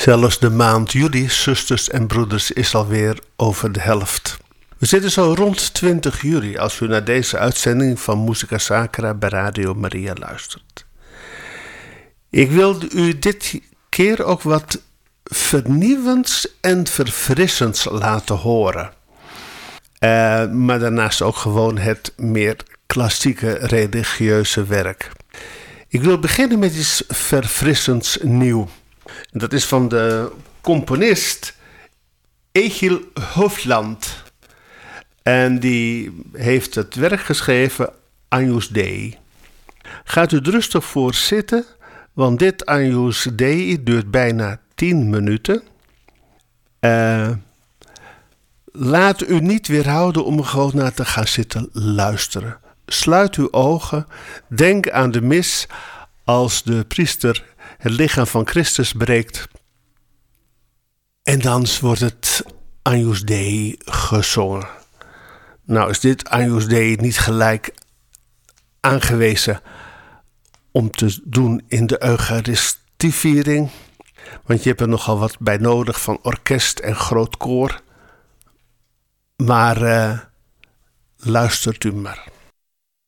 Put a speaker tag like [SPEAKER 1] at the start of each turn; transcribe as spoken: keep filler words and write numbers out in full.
[SPEAKER 1] Zelfs de maand juli, zusters en broeders, is alweer over de helft. We zitten zo rond twintig juli als u naar deze uitzending van Musica Sacra bij Radio Maria luistert. Ik wilde u dit keer ook wat vernieuwends en verfrissends laten horen. Uh, maar daarnaast ook gewoon het meer klassieke religieuze werk. Ik wil beginnen met iets verfrissends nieuw. Dat is van de componist Echil Hofland. En die heeft het werk geschreven Agnus Dei. Gaat u er rustig voor zitten, want dit Agnus Dei duurt bijna tien minuten. Uh, laat u niet weerhouden om er gewoon naar te gaan zitten luisteren. Sluit uw ogen, denk aan de mis als de priester het lichaam van Christus breekt. En dan wordt het Agnus Dei gezongen. Nou is dit Agnus Dei niet gelijk aangewezen om te doen in de Eucharistieviering. Want je hebt er nogal wat bij nodig van orkest en groot koor. Maar uh, luistert u maar.